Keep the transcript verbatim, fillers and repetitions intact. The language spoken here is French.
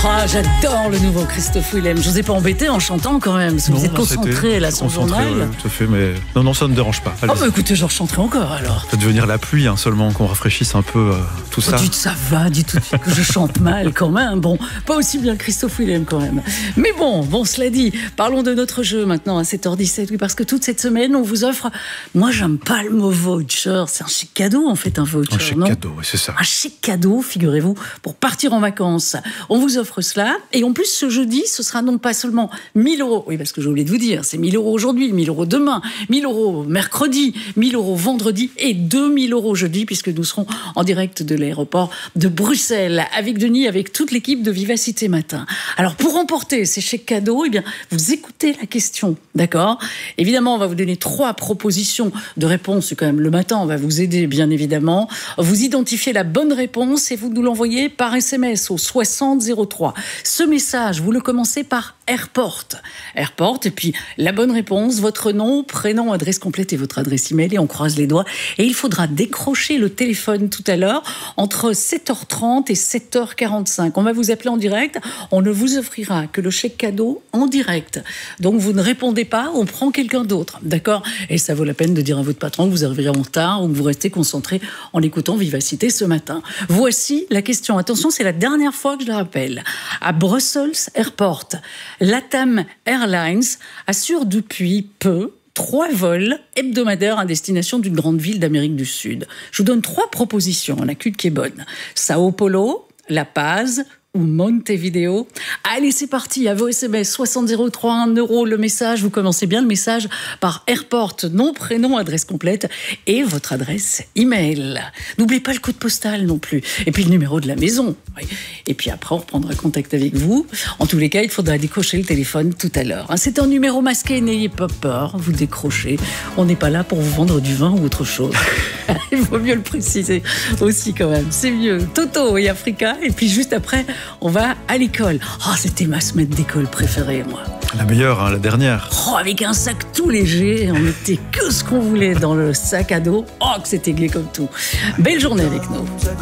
Ah, j'adore le nouveau Christophe Willem. Je vous ai pas embêté en chantant quand même, parce que Non, vous êtes non, concentré là sur le concentré, journal. ouais, tout à fait, mais non, non, ça ne dérange pas. Oh bah écoutez, je rechanterai encore alors. Ça va devenir la pluie hein, seulement, qu'on rafraîchisse un peu euh, tout ça. Oh, dites ça va, dites tout de suite que je chante mal quand même. Bon, pas aussi bien que Christophe Willem quand même. Mais bon, bon, cela dit, parlons de notre jeu maintenant à sept heures dix-sept. Oui, parce que toute cette semaine, on vous offre. Moi, j'aime pas le mot voucher. C'est un chic cadeau en fait, un voucher. Un chic non cadeau, oui, c'est ça. Un chic cadeau, figurez-vous, pour partir en vacances. On vous offre cela. Et en plus, ce jeudi, ce sera non pas seulement mille euros. Oui, parce que j'ai oublié de vous dire, c'est mille euros aujourd'hui, mille euros demain, mille euros mercredi, mille euros vendredi et deux mille euros jeudi, puisque nous serons en direct de l'aéroport de Bruxelles avec Denis, avec toute l'équipe de Vivacité Matin. Alors, pour remporter ces chèques cadeaux, eh bien, vous écoutez la question, d'accord ? Évidemment, on va vous donner trois propositions de réponse. C'est quand même le matin, on va vous aider, bien évidemment. Vous identifiez la bonne réponse et vous nous l'envoyez par S M S au soixante zéro trois. Ce message, vous le commencez par Airport. Airport, et puis la bonne réponse, votre nom, prénom, adresse complète et votre adresse email, et on croise les doigts. Et il faudra décrocher le téléphone tout à l'heure entre sept heures trente et sept heures quarante-cinq. On va vous appeler en direct. On ne vous offrira que le chèque cadeau en direct. Donc vous ne répondez pas, on prend quelqu'un d'autre. D'accord ? Et ça vaut la peine de dire à votre patron que vous arriverez en retard ou que vous restez concentré en écoutant Vivacité ce matin. Voici la question. Attention, c'est la dernière fois que je la rappelle. À Brussels Airport, Latam Airlines assure depuis peu trois vols hebdomadaires à destination d'une grande ville d'Amérique du Sud. Je vous donne trois propositions, on n'a qu'une qui est bonne. Sao Paulo, La Paz ou Montevideo. Allez, c'est parti, à vos S M S, soixante zéro trois, un euro le message. Vous commencez bien le message par Airport, nom, prénom, adresse complète et votre adresse email. N'oubliez pas le code postal non plus. Et puis le numéro de la maison. Oui. Et puis après, on reprendra contact avec vous. En tous les cas, il faudra décrocher le téléphone tout à l'heure. C'est un numéro masqué, n'ayez pas peur, vous décrochez. On n'est pas là pour vous vendre du vin ou autre chose. Il vaut mieux le préciser aussi quand même. C'est mieux. Toto et Africa. Et puis juste après, on va à l'école. Oh, c'était ma semaine d'école préférée, moi. La meilleure, hein, la dernière. Oh, avec un sac tout léger, on mettait que ce qu'on voulait dans le sac à dos. Oh, que c'était gai comme tout. Belle journée avec nous.